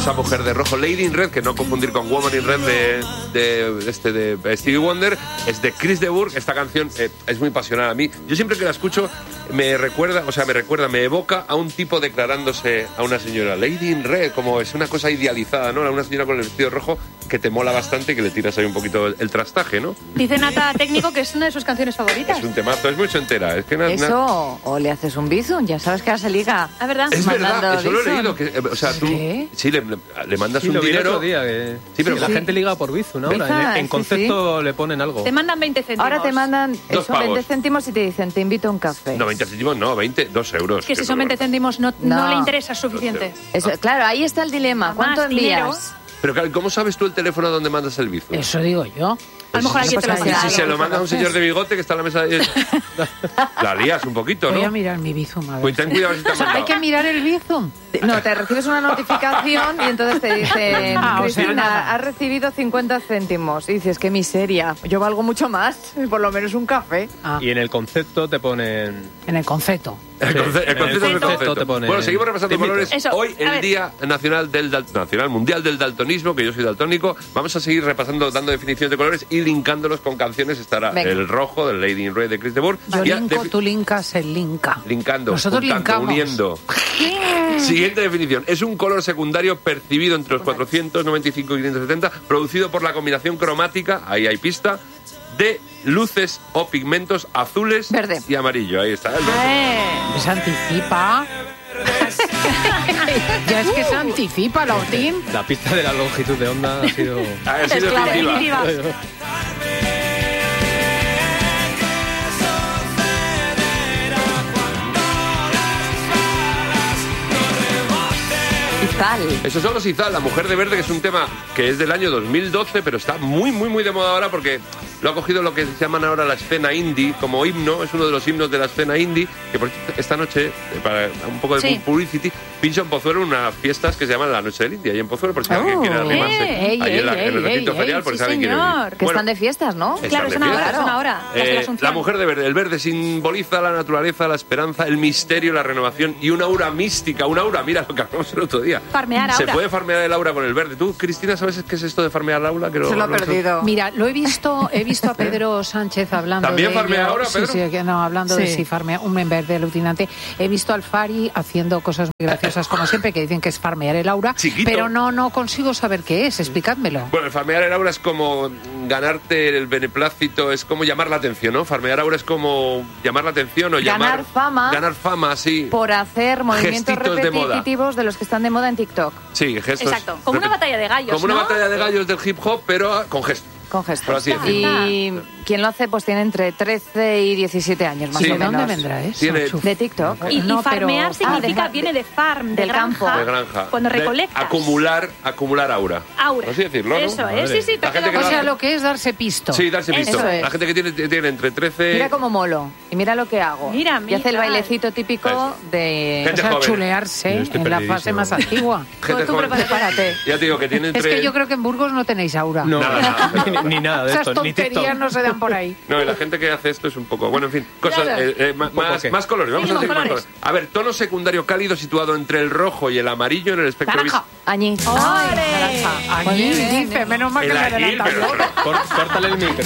esa mujer de rojo. Lady in Red, que no confundir con Woman in Red de Stevie Wonder, es de Chris de Burgh. Esta canción es muy pasional a mí. Yo siempre que la escucho me evoca a un tipo declarándose a una señora. Lady in Red, como es una cosa idealizada, ¿no? Una señora con el vestido rojo que te mola bastante y que le tiras ahí un poquito el trastaje, ¿no? Dice Nata Técnico que es una de sus canciones favoritas. Es un temazo, es muy entera. Es que eso, o le haces un bizum, ya sabes que ahora se liga. ¿Ah, verdad? Es verdad, eso lo he leído. Que, o sea, tú sí, le mandas un dinero. Día que, sí, pero la gente liga por bizum, ¿no? En concepto le ponen algo. Te mandan 20 céntimos. Ahora te mandan 20 céntimos y te dicen, te invito a un café. No, 20 céntimos no, 2 euros. Que si son 20 céntimos no le interesa suficiente. Claro, ahí está el dilema. ¿Cuánto envías? Pero ¿cómo sabes tú el teléfono donde mandas el bizum? Eso digo yo. A lo mejor alguien te lo hace. Si se lo manda a un señor de bigote que está en la mesa... La lías un poquito, ¿no? Voy a mirar mi bizum, a ver. Pues ten cuidado si te ha mandado. Hay que mirar el bizum. No, te recibes una notificación y entonces te dicen, Cristina, has recibido 50 céntimos. Y dices, qué miseria, yo valgo mucho más, por lo menos un café. Y en el concepto te ponen... En el concepto. El concepto te pone... Bueno, seguimos repasando colores. Eso, hoy el Día Nacional Mundial del Daltonismo, que yo soy daltónico. Vamos a seguir repasando, dando definiciones de colores y linkándolos con canciones. Estará el rojo del Lady in Red de Chris de Burgh. Yo linko, tú linkas, él linka. Linkando, nosotros juntando, linkamos. uniendo. Siguiente definición. Es un color secundario percibido entre los 495 y 570, producido por la combinación cromática, ahí hay pista, de luces o pigmentos azules verde y amarillo. Ahí está. Se anticipa. Ya es que se anticipa la OTIM. La pista de la longitud de onda ha sido definitiva. Esos son los Izal, la mujer de verde, que es un tema que es del año 2012, pero está muy, muy, muy de moda ahora porque lo ha cogido lo que se llaman ahora la escena indie como himno, es uno de los himnos de la escena indie, que por esta noche, para un poco de publicity, pincha en Pozuelo unas fiestas que se llaman la Noche del Indie, ahí en Pozuelo, por si alguien quiere arrimarse, ahí en el recinto ferial, por si alguien quiere ir. Que están de fiestas, ¿no? Claro, es una hora. La mujer de verde, el verde simboliza la naturaleza, la esperanza, el misterio, la renovación y una aura mística, mira lo que hablamos el otro día. Farmear aura. Se puede farmear el aura con el verde. ¿Tú, Cristina, sabes qué es esto de farmear el aura? Se lo ha perdido. Mira, he visto a Pedro Sánchez hablando ¿También de farmea ahora, Pedro? Sí, hablando de si farmea, un verde alucinante. He visto al Fari haciendo cosas muy graciosas como siempre, que dicen que es farmear el aura, chiquito, pero no consigo saber qué es, explicádmelo. Bueno, el farmear el aura es como ganarte el beneplácito, es como llamar la atención, ¿no? Farmear aura es como llamar la atención o ganar fama, sí. Por hacer movimientos repetitivos de los que están de moda en TikTok. Sí, gestos. Exacto, como una batalla de gallos, como una batalla de gallos del hip hop, pero con gestos. Con gestos. Y quien lo hace pues tiene entre 13 y 17 años más o menos. ¿De dónde vendrá eso? De TikTok. Y farmear significa, viene de farm, de granja. De granja. Cuando recolectas. Acumular aura. Aura. Así decirlo, ¿no? Eso es, sí. O sea, lo que es darse pisto. Sí, darse pisto. Eso es. La gente que tiene entre 13... Mira cómo molo. Y mira lo que hago. Mira. Y hace el bailecito típico de... Gente joven. Chulearse en la fase más antigua. Gente joven. Prepárate. Ya te digo que tiene entre... Es que yo creo que en Burgos no tenéis aura. No, ni nada de esto. Esas tonterías no se dan por ahí. No, y la gente que hace esto es un poco... Bueno, en fin, cosas más colores. Vamos a decir más colores. A ver, tono secundario cálido situado entre el rojo y el amarillo en el espectro visual. Añil. Naranja. Añil, dice, menos mal que me adelanta yo. Córtale el micro.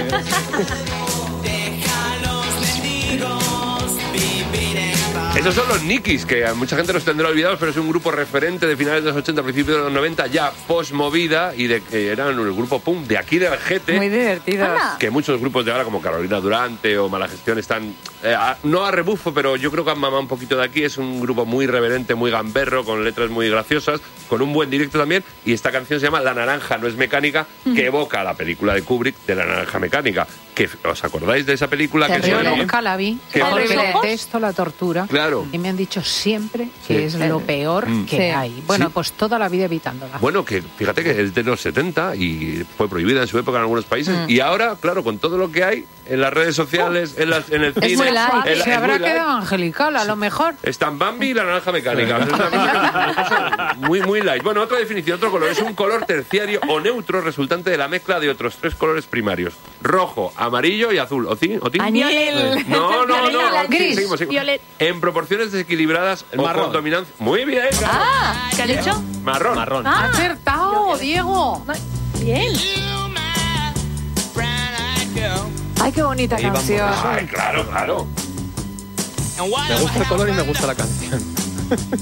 Esos son los Nikis, que a mucha gente los tendrá olvidados, pero es un grupo referente de finales de los 80, principios de los 90, ya post-movida, y eran el grupo punk de aquí de Algete. Muy divertidos. Que muchos grupos de ahora, como Carolina Durante o Mala Gestión, están, no a rebufo, pero yo creo que han mamado un poquito de aquí. Es un grupo muy reverente, muy gamberro, con letras muy graciosas, con un buen directo también, y esta canción se llama La naranja no es mecánica, que evoca la película de Kubrick de La naranja mecánica. Que, ¿os acordáis de esa película? Yo nunca la vi, porque detesto la tortura. Claro. Y me han dicho siempre que es lo peor que hay. Bueno, pues toda la vida evitándola. Bueno, que fíjate que es de los 70 y fue prohibida en su época en algunos países. Y ahora, claro, con todo lo que hay en las redes sociales, en el cine... Es muy light. Se habrá quedado angelical, a lo mejor. Están Bambi y La naranja mecánica. Es una cosa muy, muy light. Bueno, otra definición, otro color. Es un color terciario o neutro resultante de la mezcla de otros 3 colores primarios. Rojo, amarillo y azul. ¿Otín? Añil. No. Gris. Seguimos. Violet. En proporciones desequilibradas o marrón. con dominancia. Muy bien. ¿Qué has dicho? Marrón. Ah. ¡Acertado, Diego! Bien. Ay, qué bonita Ahí vamos. canción. Ay, claro. Me gusta el color y me gusta la canción.